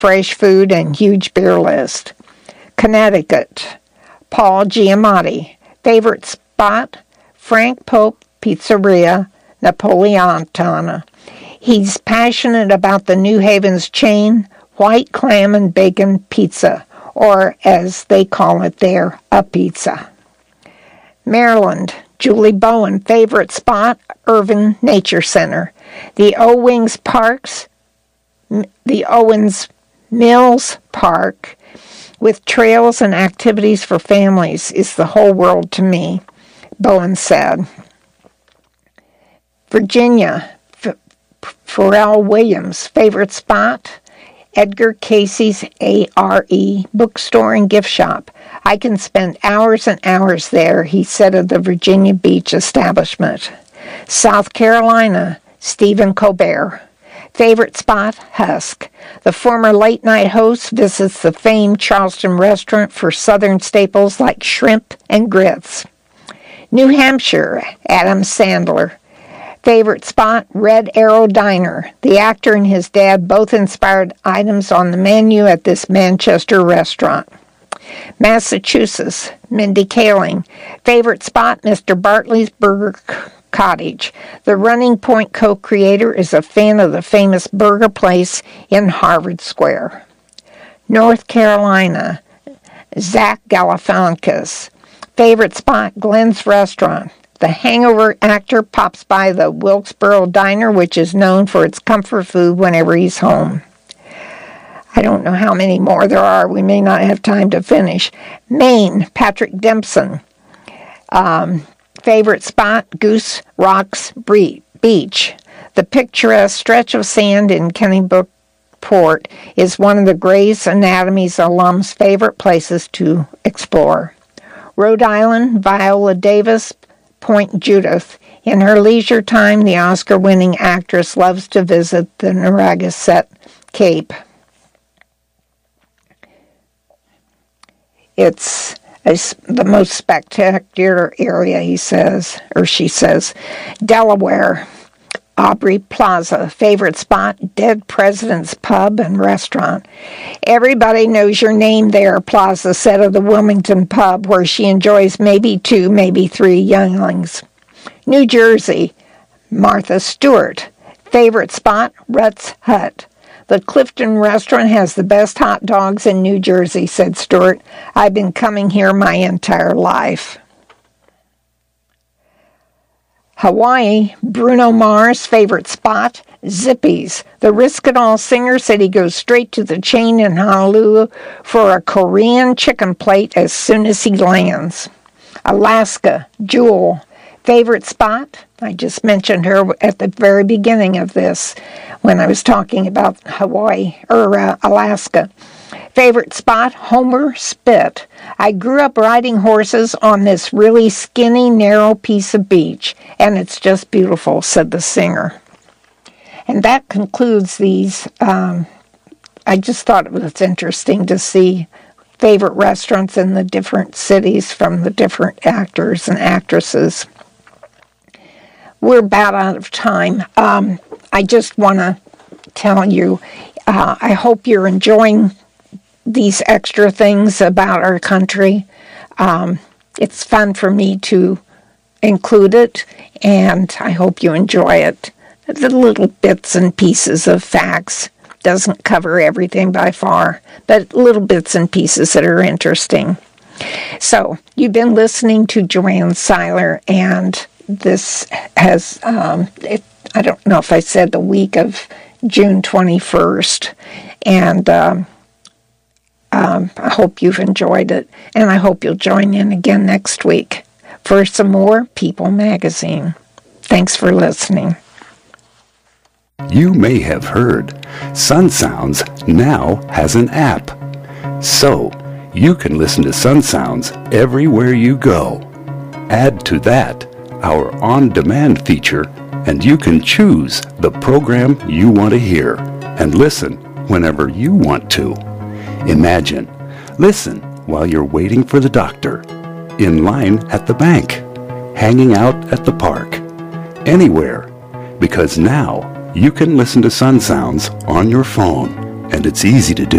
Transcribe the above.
fresh food, and huge beer list. Connecticut, Paul Giamatti. Favorite spot, Frank Pope Pizzeria, Napoleontana. He's passionate about the New Haven's chain, white clam and bacon pizza, or as they call it there, a pizza. Maryland, Julie Bowen. Favorite spot, Irving Nature Center. The Owens Mills Park, with trails and activities for families, is the whole world to me, Bowen said. Virginia, Pharrell Williams. Favorite spot, Edgar Casey's ARE bookstore and gift shop. I can spend hours and hours there, he said of the Virginia Beach establishment. South Carolina, Stephen Colbert. Favorite spot, Husk. The former late-night host visits the famed Charleston restaurant for southern staples like shrimp and grits. New Hampshire, Adam Sandler. Favorite spot, Red Arrow Diner. The actor and his dad both inspired items on the menu at this Manchester restaurant. Massachusetts, Mindy Kaling. Favorite spot, Mr. Bartley's Burger Cottage. The Running Point co-creator is a fan of the famous burger place in Harvard Square. North Carolina, Zach Galifianakis. Favorite spot, Glenn's Restaurant. The Hangover actor pops by the Wilkesboro Diner, which is known for its comfort food whenever he's home. I don't know how many more there are. We may not have time to finish. Maine, Patrick Dempson. Favorite spot, Goose Rocks Beach. The picturesque stretch of sand in Kennebunkport is one of the Grey's Anatomy's alums' favorite places to explore. Rhode Island, Viola Davis, Point Judith. In her leisure time, the Oscar-winning actress loves to visit the Narragansett Cape. It's the most spectacular area, he says, or she says. Delaware, Aubrey Plaza. Favorite spot, Dead President's Pub and Restaurant. Everybody knows your name there, Plaza said of the Wilmington Pub, where she enjoys maybe 2, maybe 3 younglings. New Jersey, Martha Stewart. Favorite spot, Rutt's Hut. The Clifton restaurant has the best hot dogs in New Jersey, said Stewart. I've been coming here my entire life. Hawaii, Bruno Mars' favorite spot, Zippy's. The Risk-It-All singer said he goes straight to the chain in Honolulu for a Korean chicken plate as soon as he lands. Alaska, Jewel. Favorite spot? I just mentioned her at the very beginning of this when I was talking about Alaska. Favorite spot? Homer Spit. I grew up riding horses on this really skinny, narrow piece of beach, and it's just beautiful, said the singer. And that concludes these. I just thought it was interesting to see favorite restaurants in the different cities from the different actors and actresses. We're about out of time. I just want to tell you, I hope you're enjoying these extra things about our country. It's fun for me to include it, and I hope you enjoy it. The little bits and pieces of facts. Doesn't cover everything by far, but little bits and pieces that are interesting. So, you've been listening to Joanne Seiler, and this has, I don't know if I said the week of June 21st, and I hope you've enjoyed it, and I hope you'll join in again next week for some more People Magazine. Thanks for listening. You may have heard Sun Sounds now has an app. So, you can listen to Sun Sounds everywhere you go. Add to that our on-demand feature, and you can choose the program you want to hear and listen whenever you want to. Imagine, listen while you're waiting for the doctor, in line at the bank, hanging out at the park, anywhere, because now you can listen to Sun Sounds on your phone and it's easy to do.